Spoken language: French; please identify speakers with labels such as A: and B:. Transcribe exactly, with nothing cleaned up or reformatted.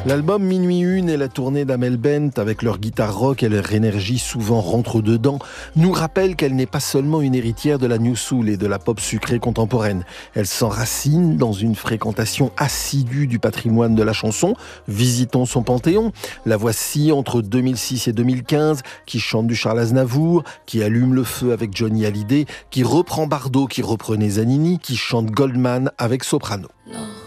A: L'album Minuit Une et la tournée d'Amel Bent avec leur guitare rock et leur énergie souvent rentre-dedans nous rappellent qu'elle n'est pas seulement une héritière de la new soul et de la pop sucrée contemporaine. Elle s'enracine dans une fréquentation assidue du patrimoine de la chanson. Visitons son panthéon. La voici entre deux mille six et deux mille quinze, qui chante du Charles Aznavour, qui allume le feu avec Johnny Hallyday, qui reprend Bardot, qui reprenait Zanini, qui chante Goldman avec Soprano.
B: Non.